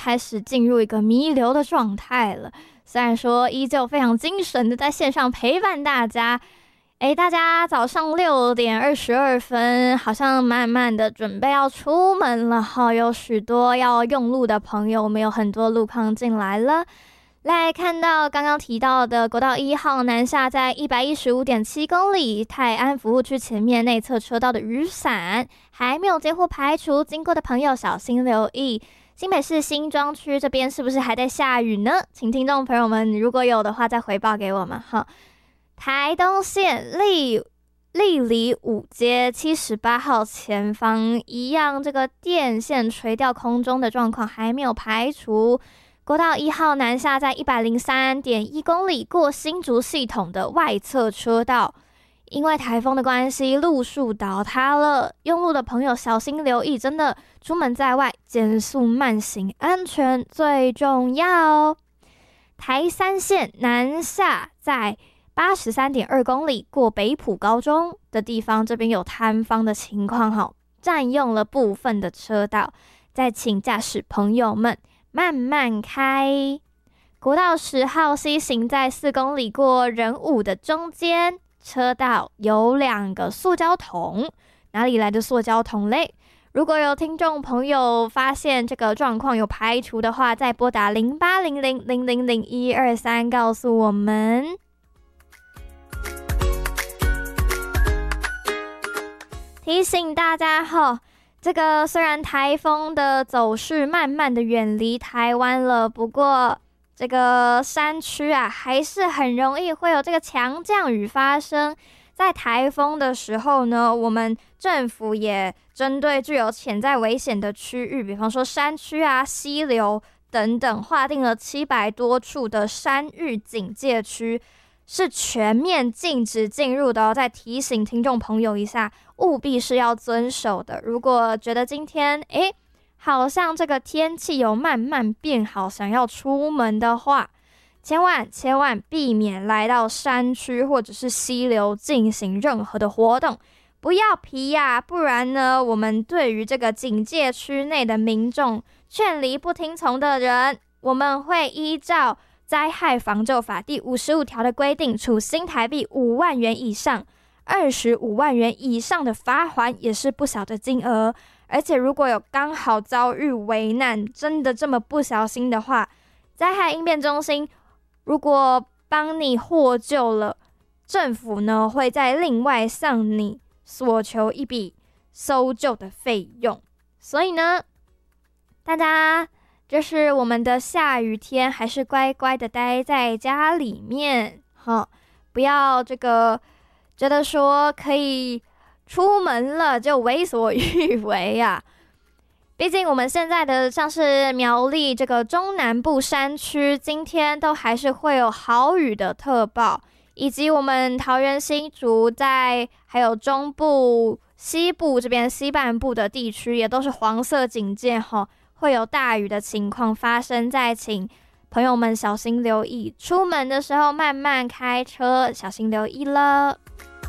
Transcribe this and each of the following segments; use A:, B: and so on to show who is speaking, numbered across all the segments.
A: 开始进入一个弥留的状态了。虽然说依旧非常精神的在线上陪伴大家，大家早上6点22分，好像慢慢的准备要出门了哈，有许多要用路的朋友，我们有很多路况进来了。来看到刚刚提到的国道1号南下在 115.7 公里，泰安服务区前面内侧车道的雨伞还没有接获排除，经过的朋友小心留意。新北市新庄区这边是不是还在下雨呢？请听众朋友们如果有的话再回报给我们哈。台东县立里5街78号前方一样，这个电线垂吊空中的状况还没有排除。国道1号南下在 103.1 公里，过新竹系统的外侧车道，因为台风的关系，路树倒塌了，用路的朋友小心留意，真的出门在外减速慢行，安全最重要哦。台三线南下在 83.2 公里，过北埔高中的地方，这边有塌方的情况，占用了部分的车道，再请驾驶朋友们慢慢开。国道10号 C 行在4公里，过仁武的中间，车道有2个塑胶桶，哪里来的塑胶桶嘞？如果有听众朋友发现这个状况有排除的话，再拨打0800000123告诉我们。提醒大家这个虽然台风的走势慢慢的远离台湾了，不过这个山区还是很容易会有这个强降雨发生。在台风的时候呢，我们政府也针对具有潜在危险的区域，比方说山区溪流等等，划定了700多处的山域警戒区，是全面禁止进入的哦。再提醒听众朋友一下，务必是要遵守的。如果觉得今天好像这个天气有慢慢变好，想要出门的话，千万避免来到山区或者是溪流进行任何的活动，不要皮不然呢，我们对于这个警戒区内的民众劝离不听从的人，我们会依照灾害防救法第55条的规定，处新台币5万元以上25万元以上的罚锾，也是不小的金额。而且如果有刚好遭遇危难，真的这么不小心的话，灾害应变中心如果帮你获救了，政府呢会再另外向你索求一笔搜救的费用。所以呢，大家就是我们的下雨天还是乖乖的待在家里面，不要这个觉得说可以出门了就为所欲为毕竟我们现在的像是苗栗这个中南部山区，今天都还是会有豪雨的特报，以及我们桃园新竹还有中部西部这边西半部的地区也都是黄色警戒会有大雨的情况发生，再请朋友们小心留意，出门的时候慢慢开车，小心留意了。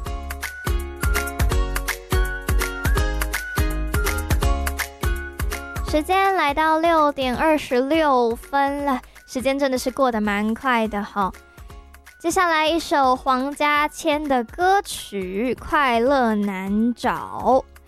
A: 时间来到6点26分了，时间真的是过得蛮快的接下来一首黄家千的歌曲《快乐难找》。